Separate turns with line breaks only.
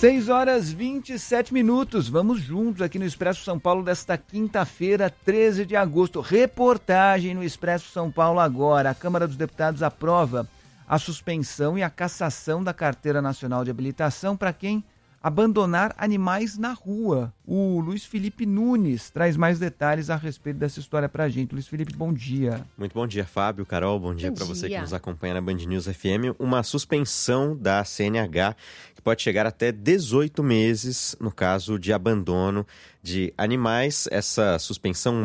6h27. Vamos juntos aqui no Expresso São Paulo desta quinta-feira, 13 de agosto. Reportagem no Expresso São Paulo agora. A Câmara dos Deputados aprova a suspensão e a cassação da Carteira Nacional de Habilitação para quem abandonar animais na rua. O Luiz Felipe Nunes traz mais detalhes a respeito dessa história pra gente. Luiz Felipe, bom dia.
Muito bom dia, Fábio, Carol, bom dia para você que nos acompanha na Band News FM. Uma suspensão da CNH que pode chegar até 18 meses no caso de abandono de animais. Essa suspensão